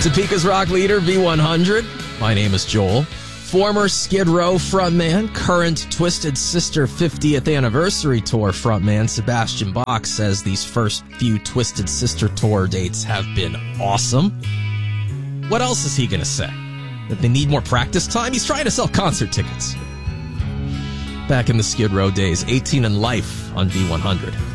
Topeka's rock leader, V100. My name is Joel. Former Skid Row frontman, current Twisted Sister 50th anniversary tour frontman Sebastian Bach says these first few Twisted Sister tour dates have been awesome. What else is he going to say? That they need more practice time? He's trying to sell concert tickets. Back in the Skid Row days, 18 and Life on V100.